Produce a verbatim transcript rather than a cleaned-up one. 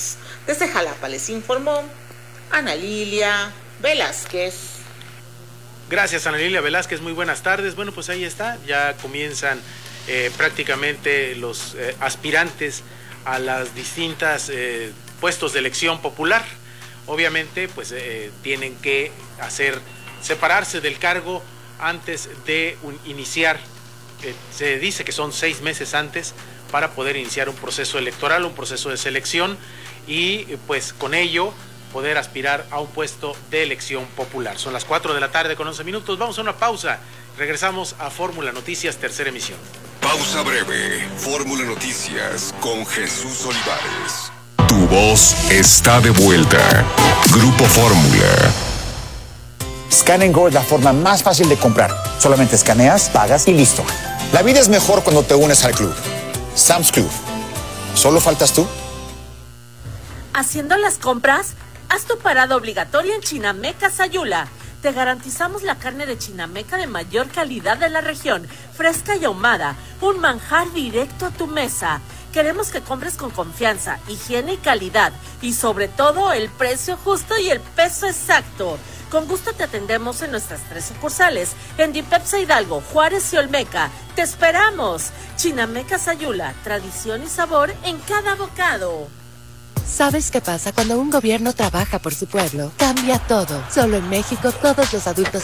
más. Desde Jalapa les informó Ana Lilia Velázquez. Gracias, Ana Lilia Velázquez, muy buenas tardes. Bueno, pues ahí está, ya comienzan eh, prácticamente los eh, aspirantes a las distintas eh, puestos de elección popular. Obviamente, pues eh, tienen que hacer, separarse del cargo antes de un, iniciar, eh, se dice que son seis meses antes, para poder iniciar un proceso electoral, un proceso de selección, y pues con ello poder aspirar a un puesto de elección popular. Son las cuatro de la tarde con once minutos, vamos a una pausa, regresamos a Fórmula Noticias, tercera emisión. Pausa breve, Fórmula Noticias con Jesús Olivares. Tu voz está de vuelta. Grupo Fórmula. Scan and Go es la forma más fácil de comprar. Solamente escaneas, pagas y listo. La vida es mejor cuando te unes al club. Sam's Club. ¿Solo faltas tú? ¿Haciendo las compras? Haz tu parada obligatoria en Chinameca Sayula. Te garantizamos la carne de Chinameca de mayor calidad de la región, fresca y ahumada, un manjar directo a tu mesa. Queremos que compres con confianza, higiene y calidad, y sobre todo el precio justo y el peso exacto. Con gusto te atendemos en nuestras tres sucursales, en Dipepsa Hidalgo, Juárez y Olmeca. ¡Te esperamos! Chinameca Sayula, tradición y sabor en cada bocado. ¿Sabes qué pasa cuando un gobierno trabaja por su pueblo? Cambia todo. Solo en México todos los adultos